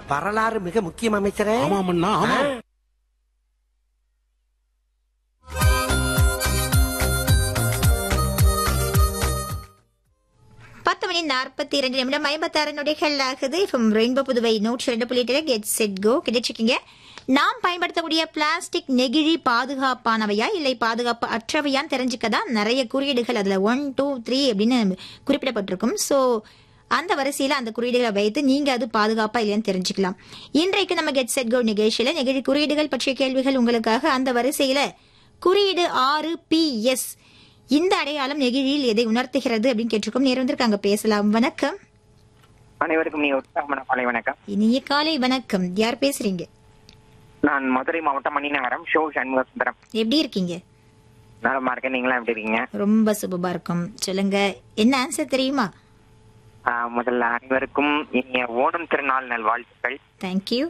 வரலாறு மிக முக்கியம் அமைச்சரே. ஆமாமண்ணா, ஆமா. மணி 42 நிமிடம் 56 நொடிகள் ஆகுது. Rainbow Puduvai 102.8 get set go கிடைச்சிருக்கீங்க. நாம் பயன்படுத்தக்கூடிய பிளாஸ்டிக் நெகிழி பாதுகாப்பானவையா இல்லை பாதுகாப்பு அற்றவையான்னு தெரிஞ்சுக்கதான் நிறைய குறியீடுகள் அதுல 1, 2, 3 அப்படின்னு குறிப்பிடப்பட்டிருக்கும். ஸோ அந்த வரிசையில அந்த குறியீடுகளை வைத்து நீங்க அது பாதுகாப்பா இல்லையான்னு தெரிஞ்சுக்கலாம். இன்றைக்கு நம்ம கெட் செட் கோ நிகழ்ச்சியில நெகிழி குறியீடுகள் பற்றிய கேள்விகள் உங்களுக்காக. அந்த வரிசையில குறியீடு 6PS இந்த அடையாளம் நெகிழியில் எதை உணர்த்துகிறது அப்படின்னு கேட்டிருக்கோம். நேரம் வந்திருக்காங்க, பேசலாம். வணக்கம். அனைவருக்கும் காலை வணக்கம். இனிய காலை வணக்கம். யார் பேசுறீங்க? நான் மதுரை மாவட்டம் மணிநகரம் ஷோ சண்முக சுந்தரம். எப்படி இருக்கீங்க? நலமா இருக்கேன். நீங்களா எப்படி இருக்கீங்க? ரொம்ப சுபமா இருக்கும். சொல்லுங்க, என்ன ஆன்சர் தெரியுமா? முதல்ல அனைவருக்கும் இனிய ஓணம் திருநாள் நல்வாழ்த்துக்கள். தேங்க்யூ.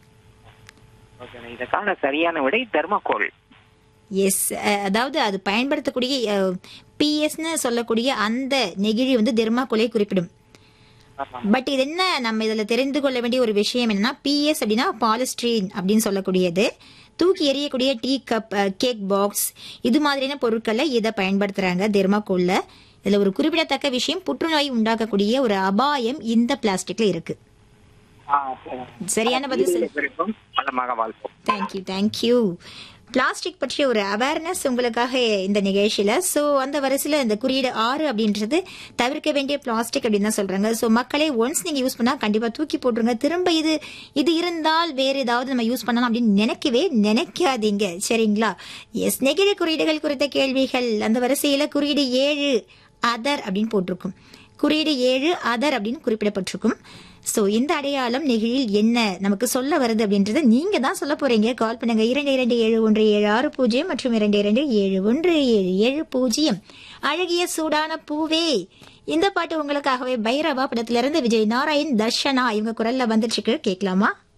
இதற்கான சரியான விடை தெர்மாகோல். எஸ், அதாவது அது பயன்படுத்தக்கூடிய பிஎஸ்ன்னு சொல்லக்கூடிய அந்த நெகிழி வந்து தெர்மாகோலை குறிப்பிடும். பட் இது என்ன, நம்ம இதுல தெரிந்து கொள்ள வேண்டிய ஒரு விஷயம் என்னன்னா, பிஎஸ் அப்படின்னா பாலிஸ்டிரீன் அப்படின்னு சொல்லக்கூடியது. தூக்கி எறியக்கூடிய டீ கப், கேக் பாக்ஸ், இது மாதிரியான பொருட்களை இதை பயன்படுத்துறாங்க தெர்மாகோல்ல. இதுல ஒரு குறிப்பிடத்தக்க விஷயம், புற்றுநோய் உண்டாக்கக்கூடிய ஒரு அபாயம் இந்த பிளாஸ்டிக்ல இருக்கு. சரியான பதில். தேங்க்யூ. பிளாஸ்டிக் பற்றிய ஒரு அவேர்னஸ் உங்களுக்காக இந்த நிகழ்ச்சியில. ஸோ அந்த வரிசையில் இந்த குறியீடு 6 அப்படின்றது தவிர்க்க வேண்டிய பிளாஸ்டிக் அப்படின்னு தான் சொல்றாங்க. ஸோ மக்களே, ஒன்ஸ் நீங்க யூஸ் பண்ணா கண்டிப்பா தூக்கி போட்டுருங்க. திரும்ப இது இருந்தால் வேற ஏதாவது நம்ம யூஸ் பண்ணலாம் அப்படின்னு நினைக்காதீங்க. சரிங்களா? எஸ், நெகிழி குறியீடுகள் குறித்த கேள்விகள். அந்த வரிசையில குறியீடு 7 அதர் அப்படின்னு போட்டிருக்கும். குறியீடு 7 அதர் அப்படின்னு குறிப்பிடப்பட்டிருக்கும். சோ இந்த அடையாளம் நெகிழியில் என்ன நமக்கு சொல்ல வருது அப்படின்றத நீங்க தான் சொல்ல போறீங்க. கால் பண்ணுங்க 227176 மற்றும் 22717770. அழகிய சூடான பூவே, இந்த பாட்டு உங்களுக்காகவே பைரவா படத்திலிருந்து விஜய் நாராயண், தர்ஷனா இவங்க குரல்ல வந்துட்டு இருக்கு. கேட்கலாமா?